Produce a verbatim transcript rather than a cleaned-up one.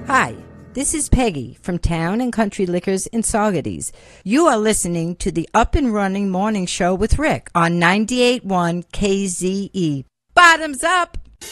Hi, this is Peggy from Town and Country Liquors in Saugerties. You are listening to the Up and Running Morning Show with Rick on ninety-eight point one K Z E. Bottoms up!